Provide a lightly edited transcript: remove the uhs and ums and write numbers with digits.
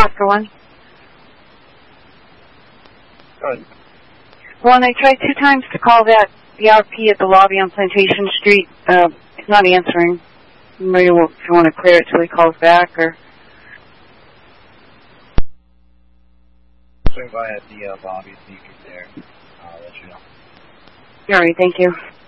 Oscar 1. Good. Well, and I tried 2 times to call the RP at the lobby on Plantation Street. It's not answering. Maybe if you want to clear it till he calls back, or... Swing by at the lobby, see if he's there. I'll let you know. All right, thank you.